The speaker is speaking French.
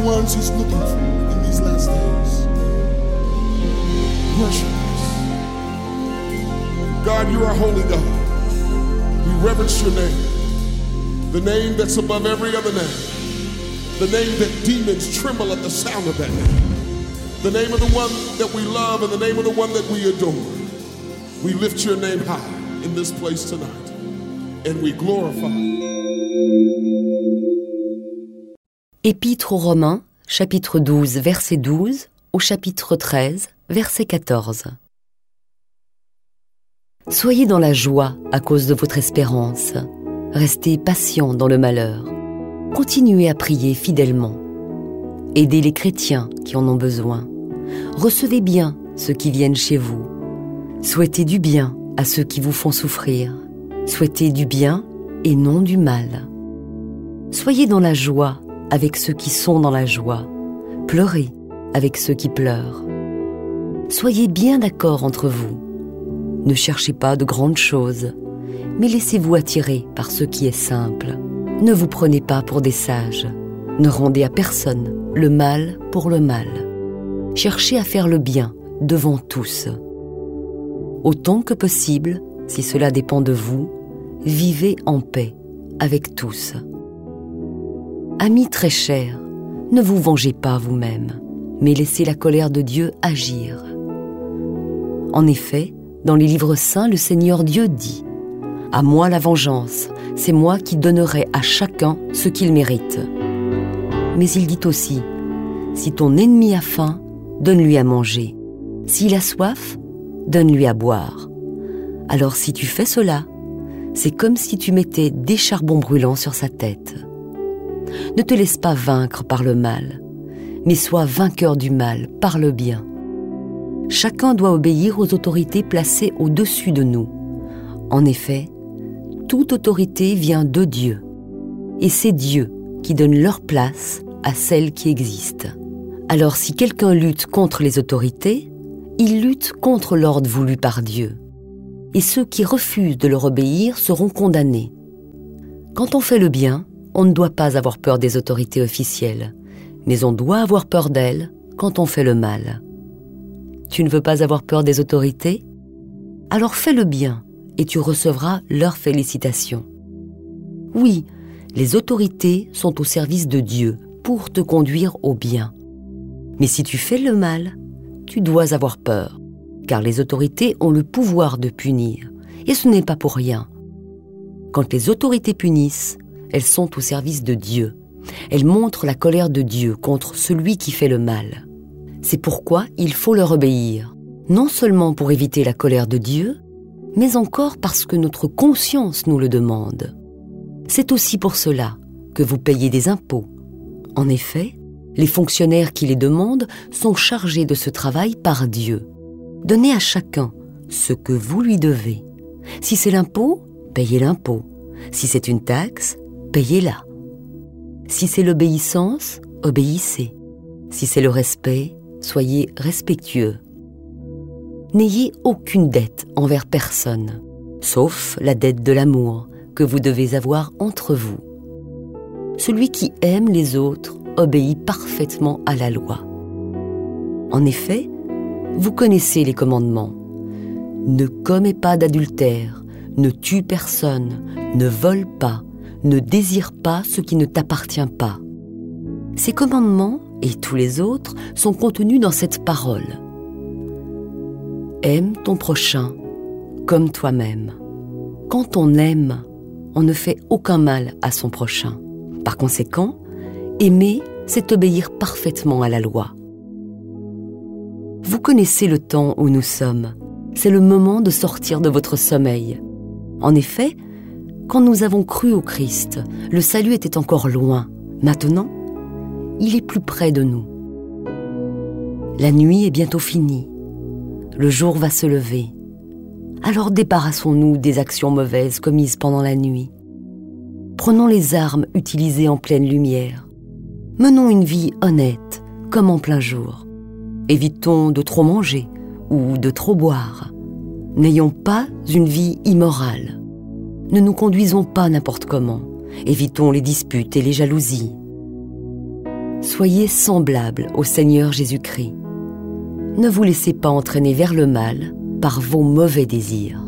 ones he's looking for in these last days. Worshipers. God, you are holy God. We reverence your name. The name that's above every other name. The name that demons tremble at the sound of that name. The name of the one that we love and the name of the one that we adore. We lift your name high in this place tonight. And we glorify. Épître aux Romains, chapitre 12, verset 12, au chapitre 13, verset 14. Soyez dans la joie à cause de votre espérance. Restez patients dans le malheur. Continuez à prier fidèlement. Aidez les chrétiens qui en ont besoin. Recevez bien ceux qui viennent chez vous. Souhaitez du bien à ceux qui vous font souffrir. Souhaitez du bien et non du mal. Soyez dans la joie avec ceux qui sont dans la joie. Pleurez avec ceux qui pleurent. Soyez bien d'accord entre vous. Ne cherchez pas de grandes choses, mais laissez-vous attirer par ce qui est simple. Ne vous prenez pas pour des sages. Ne rendez à personne le mal pour le mal. Cherchez à faire le bien devant tous. Autant que possible, si cela dépend de vous, vivez en paix avec tous. Amis très chers, ne vous vengez pas vous-même, mais laissez la colère de Dieu agir. En effet, dans les livres saints, le Seigneur Dieu dit « À moi la vengeance, c'est moi qui donnerai à chacun ce qu'il mérite. » Mais il dit aussi « Si ton ennemi a faim, donne-lui à manger. S'il a soif, donne-lui à boire. Alors si tu fais cela, c'est comme si tu mettais des charbons brûlants sur sa tête. Ne te laisse pas vaincre par le mal, mais sois vainqueur du mal par le bien. Chacun doit obéir aux autorités placées au-dessus de nous. En effet, toute autorité vient de Dieu, et c'est Dieu qui donne leur place à celles qui existent. Alors si quelqu'un lutte contre les autorités, il lutte contre l'ordre voulu par Dieu. Et ceux qui refusent de leur obéir seront condamnés. Quand on fait le bien, on ne doit pas avoir peur des autorités officielles, mais on doit avoir peur d'elles quand on fait le mal. Tu ne veux pas avoir peur des autorités? Alors fais le bien et tu recevras leurs félicitations. Oui, les autorités sont au service de Dieu pour te conduire au bien. Mais si tu fais le mal, tu dois avoir peur, car les autorités ont le pouvoir de punir, et ce n'est pas pour rien. Quand les autorités punissent, elles sont au service de Dieu. Elles montrent la colère de Dieu contre celui qui fait le mal. C'est pourquoi il faut leur obéir, non seulement pour éviter la colère de Dieu, mais encore parce que notre conscience nous le demande. C'est aussi pour cela que vous payez des impôts. En effet, les fonctionnaires qui les demandent sont chargés de ce travail par Dieu. Donnez à chacun ce que vous lui devez. Si c'est l'impôt, payez l'impôt. Si c'est une taxe, payez-la. Si c'est l'obéissance, obéissez. Si c'est le respect, soyez respectueux. N'ayez aucune dette envers personne, sauf la dette de l'amour que vous devez avoir entre vous. Celui qui aime les autres obéit parfaitement à la loi. En effet, vous connaissez les commandements. Ne commets pas d'adultère, ne tue personne, ne vole pas, ne désire pas ce qui ne t'appartient pas. Ces commandements, et tous les autres, sont contenus dans cette parole. Aime ton prochain comme toi-même. Quand on aime, on ne fait aucun mal à son prochain. Par conséquent, aimer, c'est obéir parfaitement à la loi. Vous connaissez le temps où nous sommes. C'est le moment de sortir de votre sommeil. En effet, quand nous avons cru au Christ, le salut était encore loin. Maintenant, il est plus près de nous. La nuit est bientôt finie. Le jour va se lever. Alors débarrassons-nous des actions mauvaises commises pendant la nuit. Prenons les armes utilisées en pleine lumière. Menons une vie honnête, comme en plein jour. Évitons de trop manger ou de trop boire. N'ayons pas une vie immorale. Ne nous conduisons pas n'importe comment. Évitons les disputes et les jalousies. soyez semblables au Seigneur Jésus-Christ. Ne vous laissez pas entraîner vers le mal par vos mauvais désirs.